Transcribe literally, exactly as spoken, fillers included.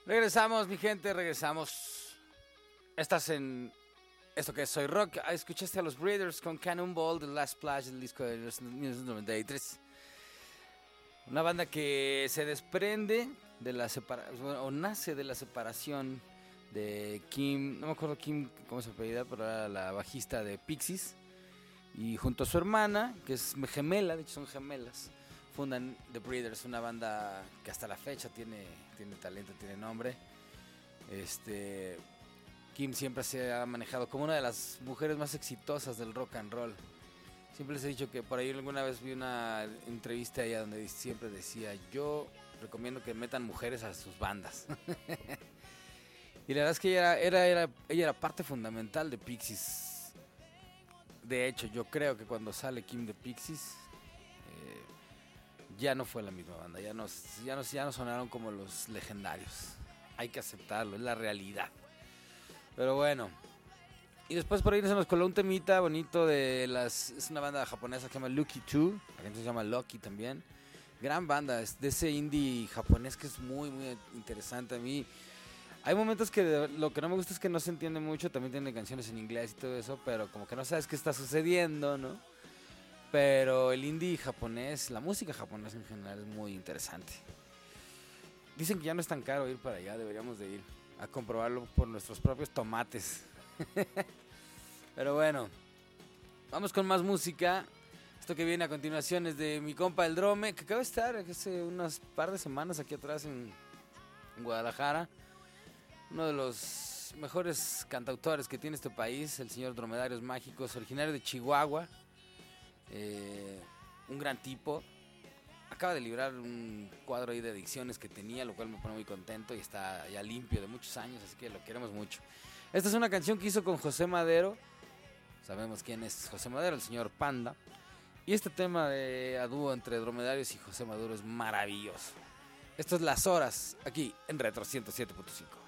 Regresamos, mi gente, regresamos. Estás en esto que es Soy Rock. Ah, escuchaste a los Breeders con Cannonball, The Last Splash, del disco de los mil novecientos noventa y tres. Una banda que se desprende de la separación, o nace de la separación de Kim, no me acuerdo Kim, cómo se apellida, pero era la bajista de Pixies. Y junto a su hermana, que es gemela, de hecho son gemelas, fundan The Breeders, una banda que hasta la fecha tiene, tiene talento, tiene nombre. Este, Kim siempre se ha manejado como una de las mujeres más exitosas del rock and roll. Siempre les he dicho que por ahí alguna vez vi una entrevista a ella donde siempre decía: yo recomiendo que metan mujeres a sus bandas. Y la verdad es que ella era, era, era, ella era parte fundamental de Pixies. De hecho, yo creo que cuando sale Kim de Pixies, eh, ya no fue la misma banda, ya no, ya, no, ya no sonaron como los legendarios. Hay que aceptarlo, es la realidad. Pero bueno. Y después por ahí se nos coló un temita bonito de las... Es una banda japonesa que se llama Lucky dos, la gente se llama Lucky también. Gran banda, es de ese indie japonés que es muy, muy interesante. A mí hay momentos que lo que no me gusta es que no se entiende mucho, también tiene canciones en inglés y todo eso, pero como que no sabes qué está sucediendo, ¿no? Pero el indie japonés, la música japonesa en general es muy interesante. Dicen que ya no es tan caro ir para allá, deberíamos de ir a comprobarlo por nuestros propios tomates. Pero bueno, vamos con más música. Esto que viene a continuación es de mi compa El Drome, que acaba de estar hace unas par de semanas aquí atrás en, en Guadalajara. Uno de los mejores cantautores que tiene este país, el señor Dromedarios Mágicos, originario de Chihuahua. Eh, un gran tipo. Acaba de librar un cuadro ahí de adicciones que tenía, lo cual me pone muy contento y está ya limpio de muchos años, así que lo queremos mucho. Esta es una canción que hizo con José Madero. Sabemos quién es José Madero, el señor Panda. Y este tema de a dúo entre Dromedarios y José Madero es maravilloso. Esto es Las Horas, aquí en Retro ciento siete punto cinco.